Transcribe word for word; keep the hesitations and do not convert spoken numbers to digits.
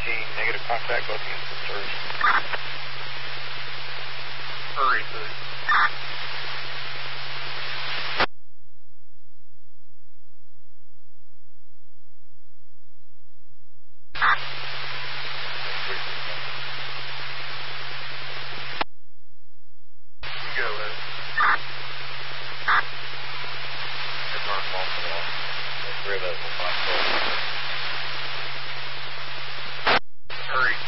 nineteen, negative contact, both units in service. Hurry, please. Go, Liz. It's on multiple off. The three of us will find Hurry.